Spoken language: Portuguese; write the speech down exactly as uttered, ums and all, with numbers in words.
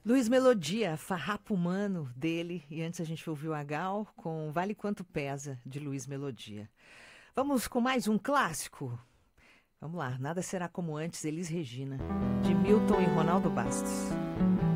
Luiz Melodia, Farrapo Humano dele, e antes a gente ouviu a Gal com Vale Quanto Pesa, de Luiz Melodia. Vamos com mais um clássico? Vamos lá, Nada Será Como Antes, Elis Regina, de Milton e Ronaldo Bastos.